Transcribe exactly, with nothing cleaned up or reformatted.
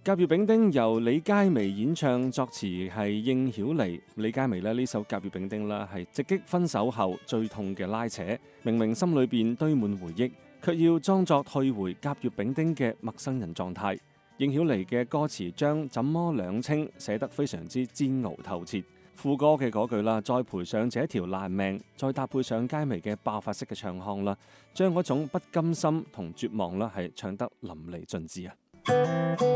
甲乙丙丁由李佳薇演唱，作詞係應曉妮。李佳薇咧呢首甲乙丙丁啦係直擊分手後最痛嘅拉扯，明明心裏邊堆滿回憶，卻要裝作退回甲乙丙丁嘅陌生人狀態。應曉妮嘅歌詞將怎麼兩清寫得非常之煎熬透徹。副歌嘅嗰句啦，再賠上這條爛命，再搭配上佳薇嘅爆發式嘅唱腔啦，將嗰種不甘心同絕望啦係唱得淋漓盡致啊！